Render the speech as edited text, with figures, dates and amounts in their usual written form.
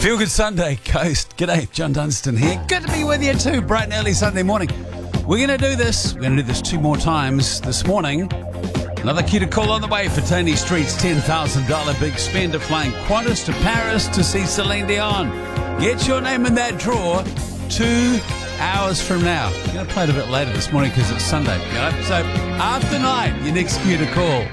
Feel Good Sunday, Coast. G'day, John Dunstan here. Good to be with you too, bright and early Sunday morning. We're going to do this. We're going to do this 2 more times this morning. Another cue to call on the way for Tony Street's $10,000 big spender flying Qantas to Paris to see Celine Dion. Get your name in that draw 2 hours from now. I'm going to play it a bit later this morning because it's Sunday. So after 9, your next cue to call.